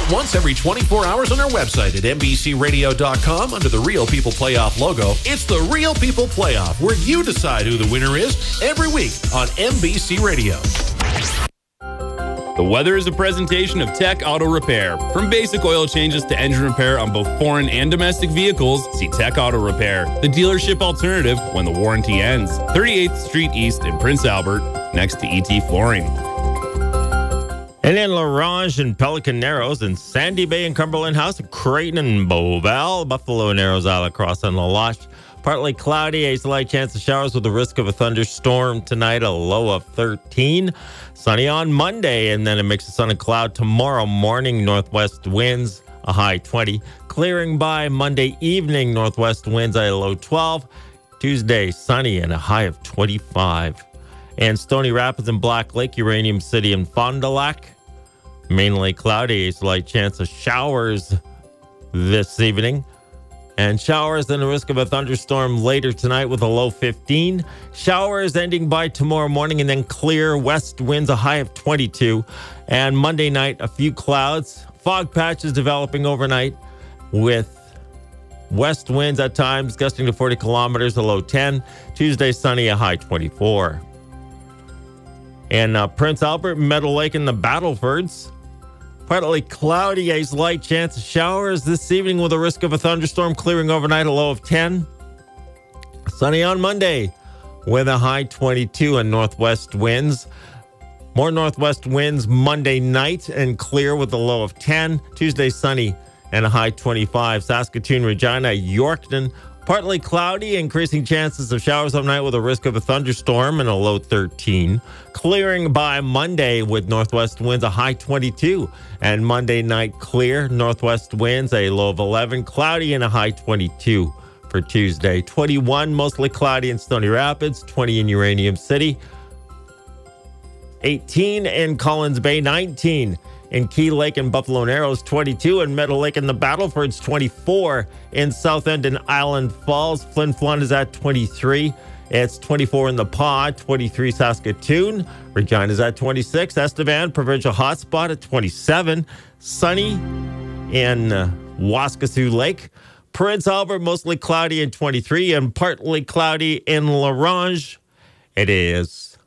out once every 24 hours on our website at NBCRadio.com under the Real People Playoff logo. It's the Real People Playoff, where you decide who the winner is every week on NBC Radio. The weather is a presentation of Tech Auto Repair. From basic oil changes to engine repair on both foreign and domestic vehicles, see Tech Auto Repair, the dealership alternative when the warranty ends. 38th Street East in Prince Albert, next to ET Flooring. And in La Ronge and Pelican Narrows and Sandy Bay and Cumberland House, Creighton and Beauval, Buffalo Narrows, Isle Cross and La Loche. Partly cloudy, a slight chance of showers with the risk of a thunderstorm tonight, a low of 13. Sunny on Monday, and then a mix of sun and cloud tomorrow morning. Northwest winds, a high 20. Clearing by Monday evening, northwest winds, a low 12. Tuesday, sunny and a high of 25. And Stony Rapids and Black Lake, Uranium City and Fond du Lac. Mainly cloudy, a slight chance of showers this evening. And showers and a risk of a thunderstorm later tonight with a low 15. Showers ending by tomorrow morning and then clear. West winds a high of 22. And Monday night, a few clouds. Fog patches developing overnight with west winds at times gusting to 40 kilometers, a low 10. Tuesday, sunny, a high 24. And Prince Albert, Meadow Lake, and the Battlefords. Partly cloudy, a slight chance of showers this evening with a risk of a thunderstorm clearing overnight, a low of 10. Sunny on Monday with a high 22 and northwest winds. More northwest winds Monday night and clear with a low of 10. Tuesday, sunny and a high 25. Saskatoon, Regina, Yorkton. Partly cloudy, increasing chances of showers overnight with a risk of a thunderstorm and a low 13. Clearing by Monday with northwest winds, a high 22. And Monday night clear, northwest winds, a low of 11. Cloudy and a high 22 for Tuesday. 21, mostly cloudy in Stony Rapids. 20 in Uranium City. 18 in Collins Bay. 19 in Key Lake and Buffalo Narrows, 22 in Meadow Lake and the Battlefords, 24 in South End and Island Falls. Flin Flon is at 23. It's 24 in the Paw, 23 Saskatoon. Regina is at 26. Estevan, provincial hotspot at 27. Sunny in Waskesiu Lake. Prince Albert, mostly cloudy in 23 and partly cloudy in La Ronge. It is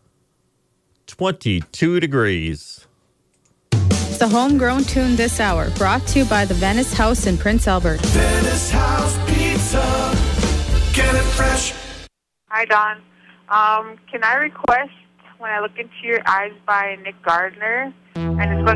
22 degrees. The homegrown tune this hour, brought to you by the Venice House in Prince Albert. Venice House Pizza, get it fresh. Hi, Don. Can I request When I Look Into Your Eyes by Nick Gardner? And it's going